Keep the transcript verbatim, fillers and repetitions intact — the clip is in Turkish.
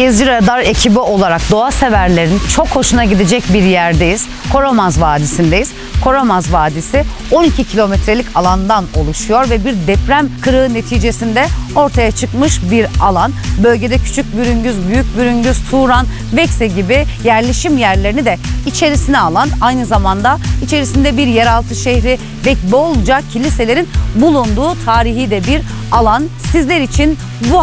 Gezi Radar ekibi olarak doğa severlerin çok hoşuna gidecek bir yerdeyiz. Koramaz Vadisi'ndeyiz. Koramaz Vadisi on iki kilometrelik alandan oluşuyor ve bir deprem kırığı neticesinde ortaya çıkmış bir alan. Bölgede Küçük Bürüngüz, Büyük Bürüngüz, Turan, Vekse gibi yerleşim yerlerini de içerisine alan, aynı zamanda içerisinde bir yeraltı şehri ve bolca kiliselerin bulunduğu tarihi de bir alan. Sizler için bu